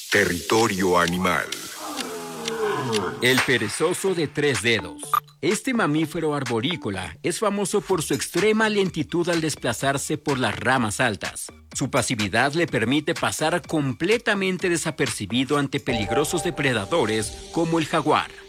Territorio animal. El perezoso de 3 dedos. Este mamífero arborícola es famoso por su extrema lentitud al desplazarse por las ramas altas. Su pasividad le permite pasar completamente desapercibido ante peligrosos depredadores como el jaguar.